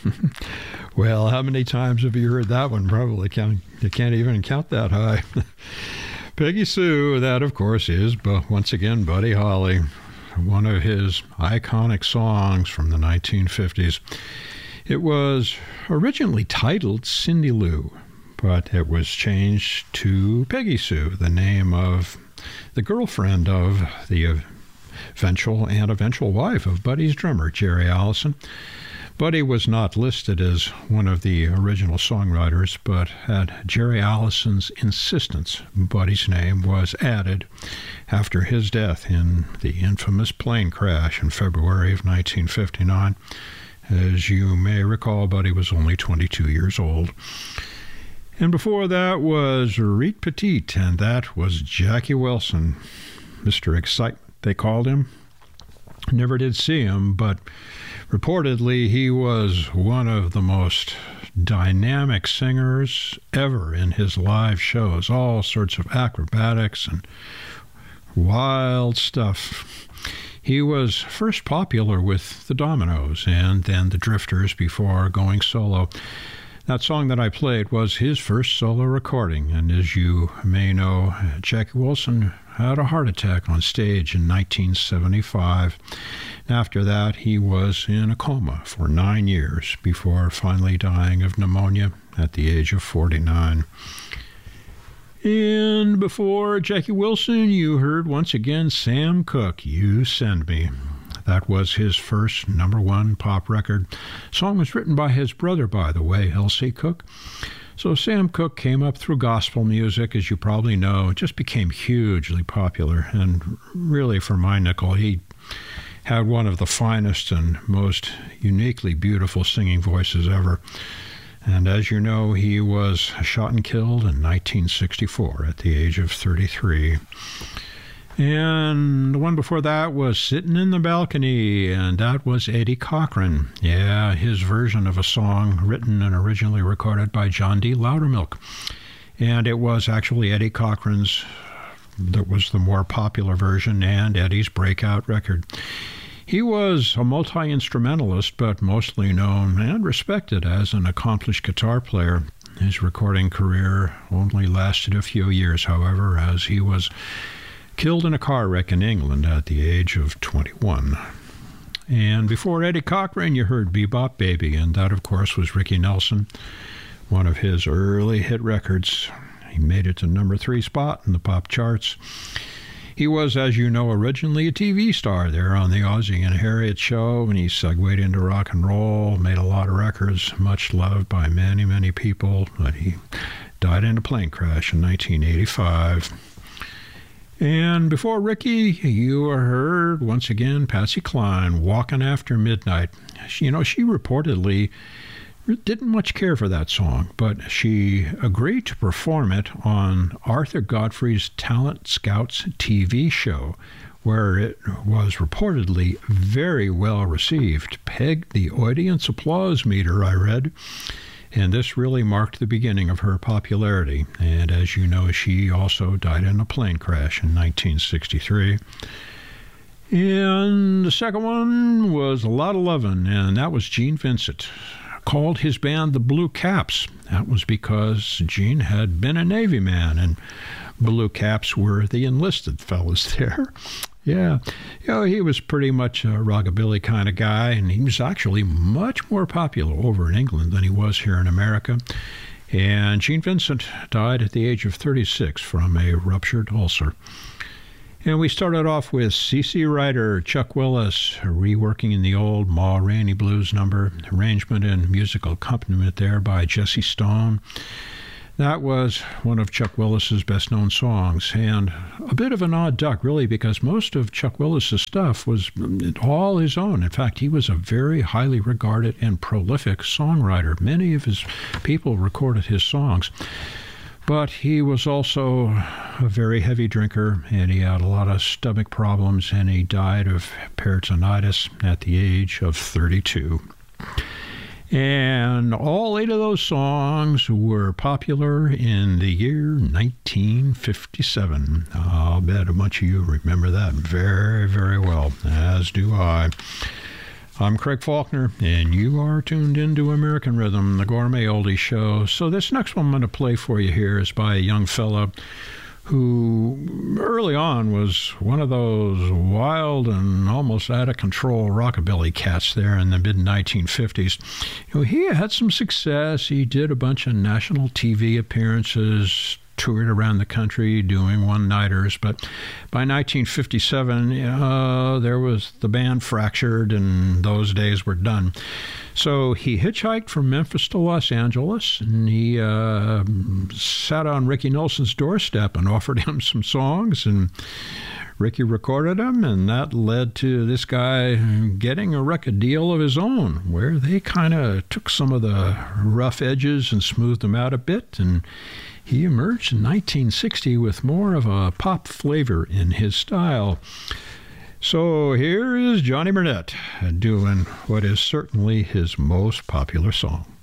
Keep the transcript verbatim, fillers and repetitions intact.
Well, how many times have you heard that one? Probably can't, you can't even count that high. Peggy Sue, that of course is, but once again, Buddy Holly, one of his iconic songs from the nineteen fifties. It was originally titled Cindy Lou, but it was changed to Peggy Sue, the name of the girlfriend of the eventual and eventual wife of Buddy's drummer, Jerry Allison. Buddy was not listed as one of the original songwriters, but at Jerry Allison's insistence, Buddy's name was added after his death in the infamous plane crash in February of nineteen fifty-nine. As you may recall, Buddy was only twenty-two years old. And before that was Reet Petite, and that was Jackie Wilson, Mister Excitement, they called him. Never did see him, but reportedly he was one of the most dynamic singers ever in his live shows. All sorts of acrobatics and wild stuff. He was first popular with the Dominoes and then the Drifters before going solo. That song that I played was his first solo recording, and as you may know, Jackie Wilson had a heart attack on stage in nineteen seventy-five. After that, he was in a coma for nine years before finally dying of pneumonia at the age of forty-nine. And before Jackie Wilson, you heard once again Sam Cooke, You Send Me. That was his first number one pop record. The song was written by his brother, by the way, L C Cooke. So Sam Cooke came up through gospel music, as you probably know. It just became hugely popular. And really, for my nickel, he had one of the finest and most uniquely beautiful singing voices ever. And as you know, he was shot and killed in nineteen sixty-four at the age of thirty-three. And the one before that was Sitting in the Balcony, and that was Eddie Cochran. Yeah, his version of a song written and originally recorded by John D. Loudermilk. And it was actually Eddie Cochran's, that was the more popular version, and Eddie's breakout record. He was a multi-instrumentalist, but mostly known and respected as an accomplished guitar player. His recording career only lasted a few years, however, as he was killed in a car wreck in England at the age of twenty-one. And before Eddie Cochran, you heard Bebop Baby, and that, of course, was Ricky Nelson, one of his early hit records. He made it to number three spot in the pop charts. He was, as you know, originally a T V star there on the Ozzie and Harriet show, and he segued into rock and roll, made a lot of records, much loved by many, many people, but he died in a plane crash in nineteen eighty-five. And before Ricky, you heard, once again, Patsy Cline, Walking After Midnight. She, you know, she reportedly didn't much care for that song, but she agreed to perform it on Arthur Godfrey's Talent Scouts T V show, where it was reportedly very well received. Pegged the audience applause meter, I read. And this really marked the beginning of her popularity. And as you know, she also died in a plane crash in nineteen sixty-three. And the second one was A Lot of Lovin', and that was Gene Vincent. Called his band the Blue Caps. That was because Gene had been a Navy man, and Blue Caps were the enlisted fellas there. Yeah, you know, he was pretty much a rockabilly kind of guy, and he was actually much more popular over in England than he was here in America. And Gene Vincent died at the age of thirty-six from a ruptured ulcer. And we started off with C C Ryder, Chuck Willis, reworking in the old Ma Rainey Blues number, arrangement and musical accompaniment there by Jesse Stone. That was one of Chuck Willis's best-known songs, and a bit of an odd duck, really, because most of Chuck Willis's stuff was all his own. In fact, he was a very highly regarded and prolific songwriter. Many of his people recorded his songs. But he was also a very heavy drinker, and he had a lot of stomach problems, and he died of peritonitis at the age of thirty-two. And all eight of those songs were popular in the year nineteen fifty-seven. I'll bet a bunch of you remember that very, very well, as do I. I'm Craig Faulkner, and you are tuned into American Rhythm, the Gourmet Oldie Show. So this next one I'm going to play for you here is by a young fella who early on was one of those wild and almost out of control rockabilly cats there in the mid nineteen fifties. You know, he had some success. He did a bunch of national T V appearances, toured around the country doing one-nighters, but by nineteen fifty-seven, uh, there was the band fractured, and those days were done. So he hitchhiked from Memphis to Los Angeles, and he uh, sat on Ricky Nelson's doorstep and offered him some songs, and Ricky recorded them, and that led to this guy getting a record deal of his own, where they kind of took some of the rough edges and smoothed them out a bit, and he emerged in nineteen sixty with more of a pop flavor in his style. So here is Johnny Burnett doing what is certainly his most popular song.